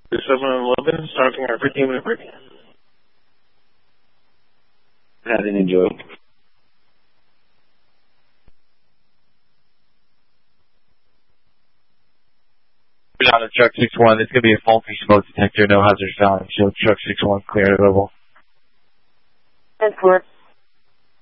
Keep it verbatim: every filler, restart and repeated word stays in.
seven eleven, starting our fifteen minute break. I didn't enjoy it. On the truck six one, it's going to be a faulty smoke detector, no hazard found. Show truck six one clear and level. ten four.